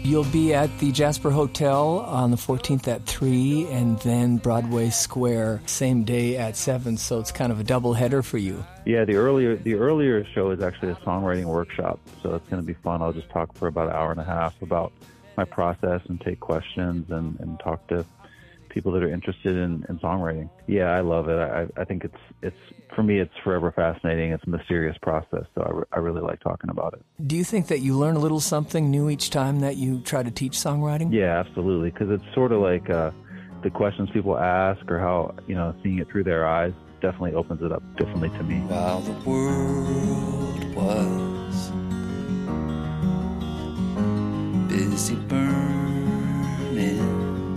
You'll be at the Jasper Hotel on the 14th at 3, and then Broadway Square same day at 7, so it's kind of a double header for you. Yeah, the earlier show is actually a songwriting workshop, so it's going to be fun. I'll just talk for about an hour and a half about my process and take questions and talk to people that are interested in songwriting. Yeah, I love it. I think it's for me, it's forever fascinating. It's a mysterious process, so I really like talking about it. Do you think that you learn a little something new each time that you try to teach songwriting? Yeah, absolutely, because it's sort of like the questions people ask or how, seeing it through their eyes definitely opens it up differently to me. While the world was busy burning.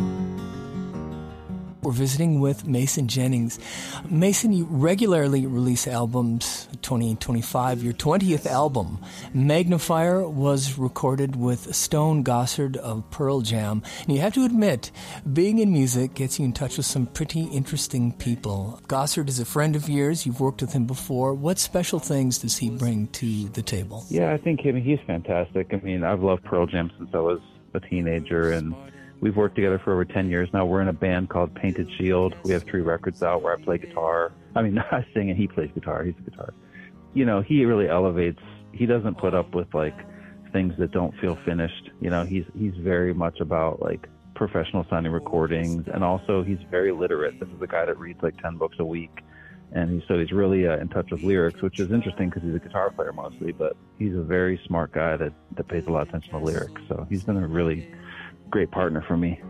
We're visiting with Mason Jennings. Mason, you regularly release albums, 2025, your 20th album. Magnifier was recorded with Stone Gossard of Pearl Jam. And you have to admit, being in music gets you in touch with some pretty interesting people. Gossard is a friend of yours. You've worked with him before. What special things does he bring to the table? Yeah, I think he's fantastic. I mean, I've loved Pearl Jam since I was a teenager, and we've worked together for over 10 years now. We're in a band called Painted Shield. We have 3 records out where I play guitar. I mean, I sing and he plays guitar. He's a guitarist. He really elevates. He doesn't put up with things that don't feel finished. He's very much about professional sounding recordings, and also he's very literate. This is a guy that reads 10 books a week, and he's really in touch with lyrics, which is interesting because he's a guitar player mostly, but he's a very smart guy that pays a lot of attention to lyrics. So he's been a really great partner for me.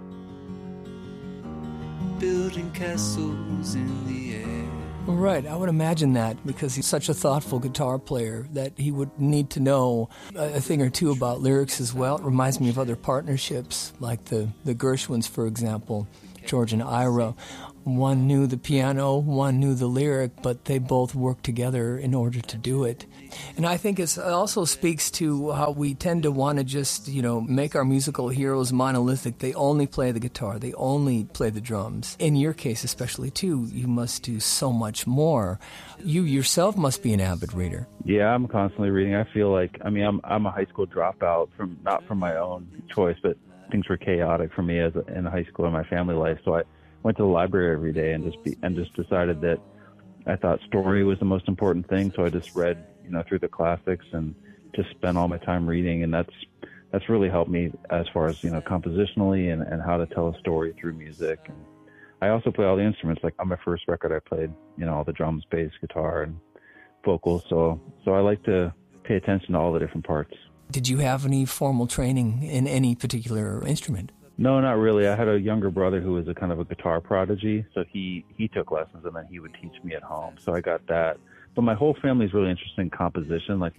Building castles in the air. Right, I would imagine that, because he's such a thoughtful guitar player that he would need to know a thing or two about lyrics as well. It reminds me of other partnerships, like the Gershwins, for example, George and Ira. One knew the piano, one knew the lyric, but they both worked together in order to do it. And I think it also speaks to how we tend to want to just, make our musical heroes monolithic. They only play the guitar. They only play the drums. In your case especially, too, you must do so much more. You yourself must be an avid reader. Yeah, I'm constantly reading. I feel I'm a high school dropout not from my own choice, but things were chaotic for me in high school and my family life. So I went to the library every day and just decided that I thought story was the most important thing. So I just read, through the classics and just spent all my time reading. And that's really helped me as far as, compositionally and how to tell a story through music. And I also play all the instruments. On my first record, I played, all the drums, bass, guitar, and vocals. So I like to pay attention to all the different parts. Did you have any formal training in any particular instrument? No, not really. I had a younger brother who was a kind of a guitar prodigy, so he took lessons and then he would teach me at home. So I got that. But my whole family is really interested in composition. My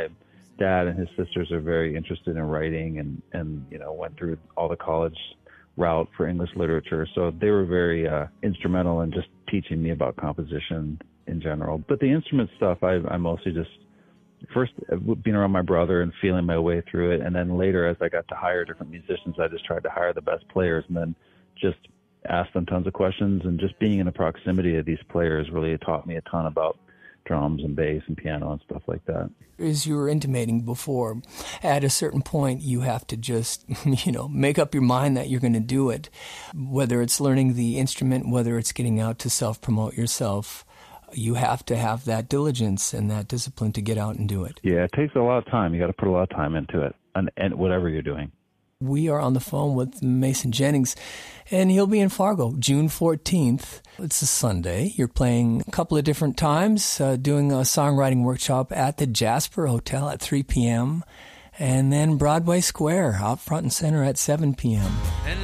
dad and his sisters are very interested in writing and went through all the college route for English literature. So they were very instrumental in just teaching me about composition in general. But the instrument stuff, I mostly just first being around my brother and feeling my way through it, and then later as I got to hire different musicians, I just tried to hire the best players and then just ask them tons of questions. And just being in the proximity of these players really taught me a ton about drums and bass and piano and stuff like that. As you were intimating before, at a certain point you have to just, make up your mind that you're going to do it, whether it's learning the instrument, whether it's getting out to self-promote yourself. You have to have that diligence and that discipline to get out and do it. Yeah, it takes a lot of time. You got to put a lot of time into it, and whatever you're doing. We are on the phone with Mason Jennings, and he'll be in Fargo June 14th. It's a Sunday. You're playing a couple of different times, doing a songwriting workshop at the Jasper Hotel at 3 p.m., and then Broadway Square out front and center at 7 p.m.